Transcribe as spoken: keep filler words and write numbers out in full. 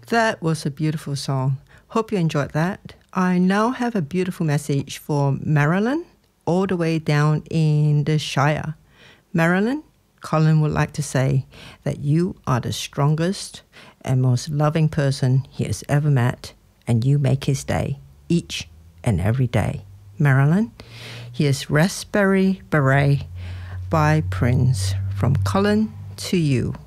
That was a beautiful song. Hope you enjoyed that. I now have a beautiful message for Marilyn, all the way down in the Shire. Marilyn, Colin would like to say that you are the strongest and most loving person he has ever met, and you make his day each and every day. Marilyn, here's Raspberry Beret by Prince from Colin to you.